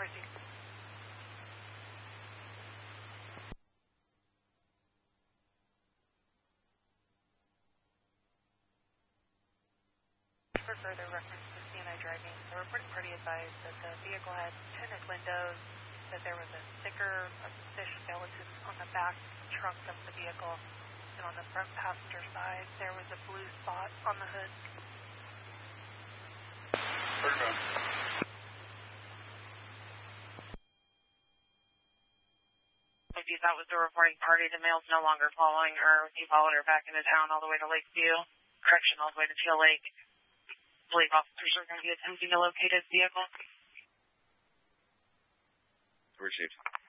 Proceed. For further reference to CNI driving, the reporting party advised that the vehicle had tinted windows, that there was a sticker of fish skeleton on the back trunk of the vehicle, and on the front passenger side there was a blue spot on the hood. If that was the reporting party, the male's no longer following her. He followed her back into town all the way to Lakeview, correction, all the way to Teal Lake. I believe officers are going to be attempting to locate his vehicle. Chief.